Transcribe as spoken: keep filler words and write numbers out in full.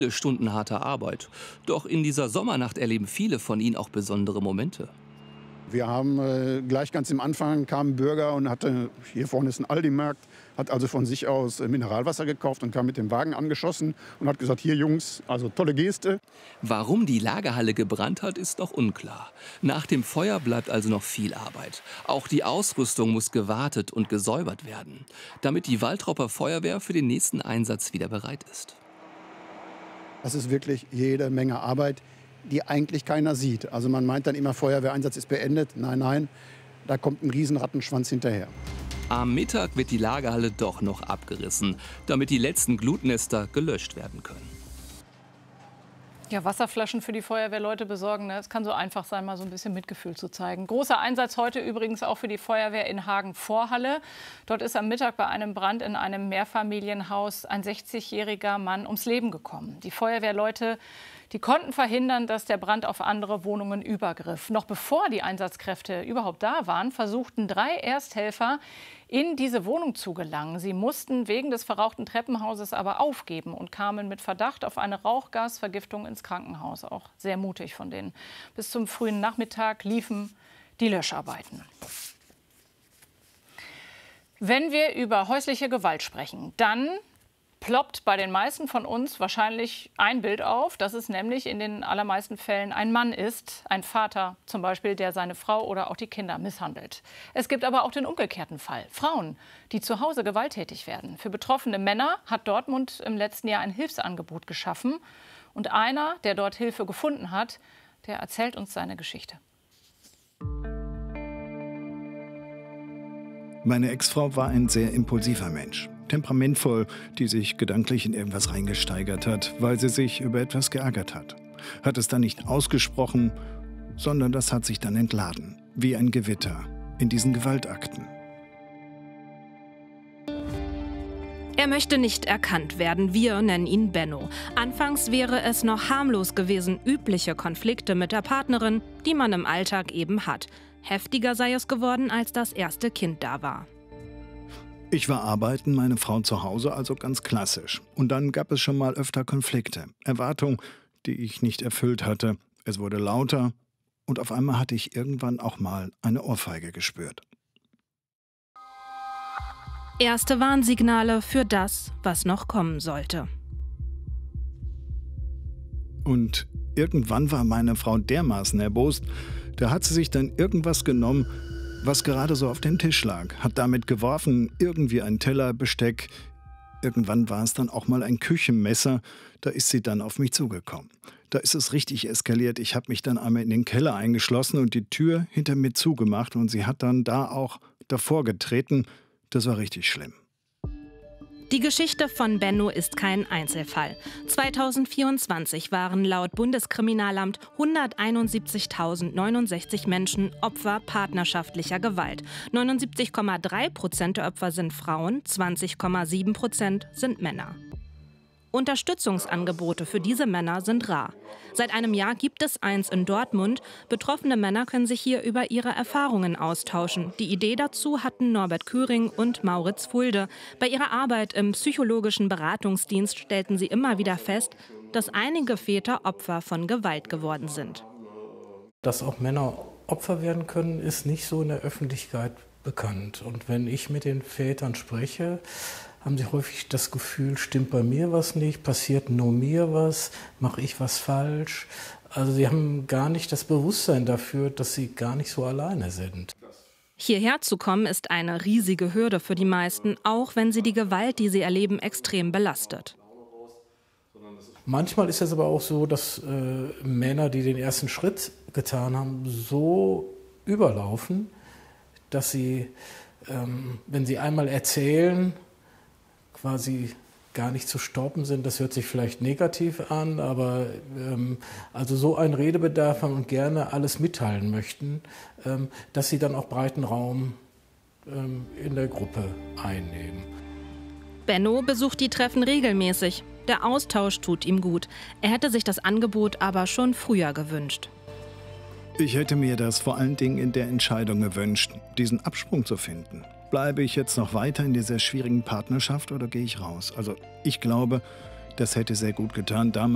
Stunden harter Arbeit. Doch in dieser Sommernacht erleben viele von ihnen auch besondere Momente. Wir haben äh, gleich ganz am Anfang kam ein Bürger und hatte, hier vorne ist ein Aldi-Markt, hat also von sich aus äh, Mineralwasser gekauft und kam mit dem Wagen angeschossen und hat gesagt, hier Jungs, also tolle Geste. Warum die Lagerhalle gebrannt hat, ist noch unklar. Nach dem Feuer bleibt also noch viel Arbeit. Auch die Ausrüstung muss gewartet und gesäubert werden, damit die Waltropper Feuerwehr für den nächsten Einsatz wieder bereit ist. Das ist wirklich jede Menge Arbeit, die eigentlich keiner sieht. Also man meint dann immer, Feuerwehreinsatz ist beendet. Nein, nein, da kommt ein Riesenrattenschwanz hinterher. Am Mittag wird die Lagerhalle doch noch abgerissen, damit die letzten Glutnester gelöscht werden können. Ja, Wasserflaschen für die Feuerwehrleute besorgen, ne? Es kann so einfach sein, mal so ein bisschen Mitgefühl zu zeigen. Großer Einsatz heute übrigens auch für die Feuerwehr in Hagen-Vorhalle. Dort ist am Mittag bei einem Brand in einem Mehrfamilienhaus ein sechzigjähriger Mann ums Leben gekommen. Die Feuerwehrleute, die konnten verhindern, dass der Brand auf andere Wohnungen übergriff. Noch bevor die Einsatzkräfte überhaupt da waren, versuchten drei Ersthelfer, in diese Wohnung zu gelangen. Sie mussten wegen des verrauchten Treppenhauses aber aufgeben und kamen mit Verdacht auf eine Rauchgasvergiftung ins Krankenhaus. Auch sehr mutig von denen. Bis zum frühen Nachmittag liefen die Löscharbeiten. Wenn wir über häusliche Gewalt sprechen, dann ploppt bei den meisten von uns wahrscheinlich ein Bild auf, dass es nämlich in den allermeisten Fällen ein Mann ist, ein Vater zum Beispiel, der seine Frau oder auch die Kinder misshandelt. Es gibt aber auch den umgekehrten Fall, Frauen, die zu Hause gewalttätig werden. Für betroffene Männer hat Dortmund im letzten Jahr ein Hilfsangebot geschaffen. Und einer, der dort Hilfe gefunden hat, der erzählt uns seine Geschichte. Meine Ex-Frau war ein sehr impulsiver Mensch. Temperamentvoll, die sich gedanklich in irgendwas reingesteigert hat, weil sie sich über etwas geärgert hat. Hat es dann nicht ausgesprochen, sondern das hat sich dann entladen. Wie ein Gewitter in diesen Gewaltakten. Er möchte nicht erkannt werden. Wir nennen ihn Benno. Anfangs wäre es noch harmlos gewesen, übliche Konflikte mit der Partnerin, die man im Alltag eben hat. Heftiger sei es geworden, als das erste Kind da war. Ich war arbeiten, meine Frau zu Hause, also ganz klassisch. Und dann gab es schon mal öfter Konflikte. Erwartungen, die ich nicht erfüllt hatte. Es wurde lauter und auf einmal hatte ich irgendwann auch mal eine Ohrfeige gespürt. Erste Warnsignale für das, was noch kommen sollte. Und irgendwann war meine Frau dermaßen erbost, da hat sie sich dann irgendwas genommen, was gerade so auf dem Tisch lag, hat damit geworfen, irgendwie ein Teller, Besteck. Irgendwann war es dann auch mal ein Küchenmesser, da ist sie dann auf mich zugekommen. Da ist es richtig eskaliert. Ich habe mich dann einmal in den Keller eingeschlossen und die Tür hinter mir zugemacht und sie hat dann da auch davor getreten. Das war richtig schlimm. Die Geschichte von Benno ist kein Einzelfall. zweitausendvierundzwanzig waren laut Bundeskriminalamt hunderteinundsiebzigtausendneunundsechzig Menschen Opfer partnerschaftlicher Gewalt. neunundsiebzig Komma drei Prozent der Opfer sind Frauen, zwanzig Komma sieben Prozent sind Männer. Unterstützungsangebote für diese Männer sind rar. Seit einem Jahr gibt es eins in Dortmund. Betroffene Männer können sich hier über ihre Erfahrungen austauschen. Die Idee dazu hatten Norbert Küring und Mauritz Fulde. Bei ihrer Arbeit im psychologischen Beratungsdienst stellten sie immer wieder fest, dass einige Väter Opfer von Gewalt geworden sind. Dass auch Männer Opfer werden können, ist nicht so in der Öffentlichkeit bekannt. Und wenn ich mit den Vätern spreche, haben sie häufig das Gefühl, stimmt bei mir was nicht, passiert nur mir was, mache ich was falsch. Also sie haben gar nicht das Bewusstsein dafür, dass sie gar nicht so alleine sind. Hierher zu kommen ist eine riesige Hürde für die meisten, auch wenn sie die Gewalt, die sie erleben, extrem belastet. Manchmal ist es aber auch so, dass äh, Männer, die den ersten Schritt getan haben, so überlaufen, dass sie, ähm, wenn sie einmal erzählen, quasi gar nicht zu stoppen sind. Das hört sich vielleicht negativ an, aber ähm, also so einen Redebedarf haben und gerne alles mitteilen möchten, ähm, dass sie dann auch breiten Raum ähm, in der Gruppe einnehmen. Benno besucht die Treffen regelmäßig. Der Austausch tut ihm gut. Er hätte sich das Angebot aber schon früher gewünscht. Ich hätte mir das vor allen Dingen in der Entscheidung gewünscht, diesen Absprung zu finden. Bleibe ich jetzt noch weiter in dieser schwierigen Partnerschaft oder gehe ich raus? Also ich glaube, das hätte sehr gut getan, damals